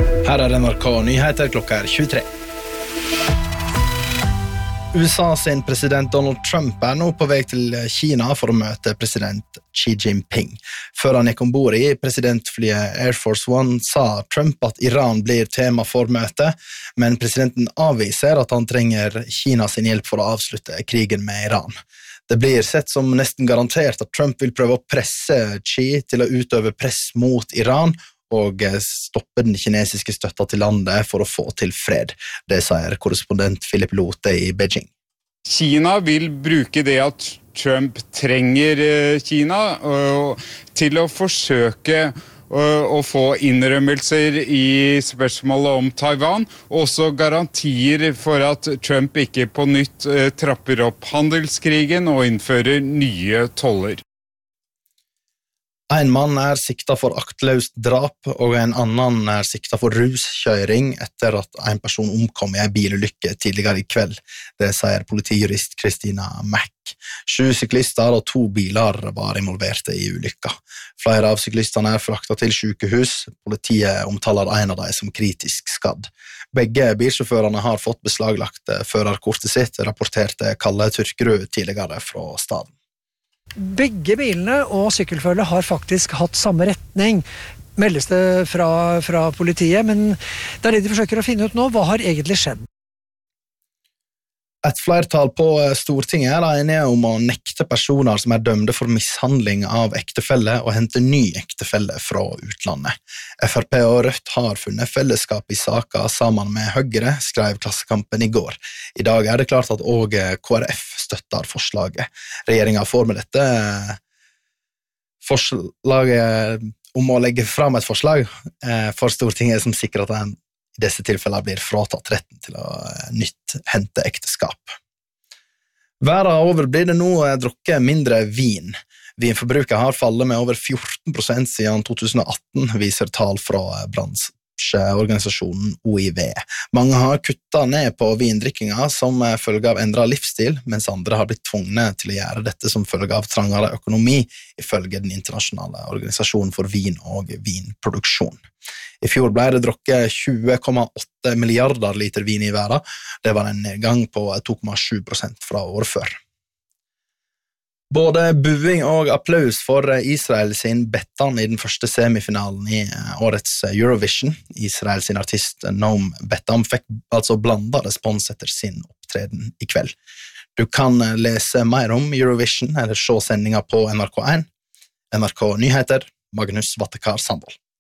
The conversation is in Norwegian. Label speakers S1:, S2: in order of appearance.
S1: Her NRK Nyheter klokka 23. USA sin president Donald Trump nå på vei til Kina for å møte president Xi Jinping. Før han gikk ombord i presidentflyet Air Force One sa Trump at Iran blir tema for møtet, men presidenten avviser at han trenger Kina sin hjelp for å avslutte krigen med Iran. Det blir sett som nesten garantert at Trump vil prøve å presse Xi til å utøve press mot Iran og stoppe den kinesiske støtta til landet for å få til fred. Det sier korrespondent Philip Lote i Beijing.
S2: Kina vil bruke det at Trump trenger Kina til å forsøke å få innrømmelser i spørsmålet om Taiwan, og også garantier for at Trump ikke på nytt trapper opp handelskrigen og innfører nye toller.
S1: En mann siktet for aktløst drap, og en annen siktet for ruskjøring etter at en person omkom i en bilulykke tidligere i kveld. Det sier politijurist Christina Mack. 7 syklister og 2 biler var involverte i ulykka. Flere av syklistene fraktet til sykehus. Politiet omtaler en av dem som kritisk skadd. Begge bilsjåførene har fått beslaglagt førerkortet sitt, rapporterte Kalle Turkerud tidligere fra staden.
S3: Begge bilene og sykkelfølget har faktisk hatt samme retning, meldes det fra politiet, men det det de forsøker å finne ut nå. Hva har egentlig skjedd?
S1: Et flertall på Stortinget enige om å nekte personer som dømte for mishandling av ektefelle og hente ny ektefelle fra utlandet. FrP og Rødt har funnet fellesskap i saken sammen med Høyre, skrev Klassekampen i går. I dag det klart at også KrF støtter forslaget. Regjeringen får med dette forslaget om å legge fram et forslag for Stortinget som sikrer at en i disse tilfellene blir fratatt retten til å nytt hente ekteskap. Verden over blir det nå drukket mindre vin. Vinforbruket har fallet med over 14% siden 2018, viser tall fra bransjeorganisasjonen OIV. Mange har kuttet ned på vindrikkinga som følge av endret livsstil, mens andre har blitt tvungne til å gjøre dette som følge av trangere økonomi, ifølge den internasjonale organisasjonen for vin og vinproduksjon. I fjor ble det drukket 20,8 milliarder liter vin i verden. Det var en nedgang på 2,7% fra året før. Både buing og applaus for Israel sin Bettan i den første semifinalen i årets Eurovision. Israel sin artist Noam Bettan fikk altså blandet respons etter sin opptreden i kveld. Du kan lese mer om Eurovision eller se sendinga på NRK1. NRK Nyheter, Magnus Vattekar Sandvold.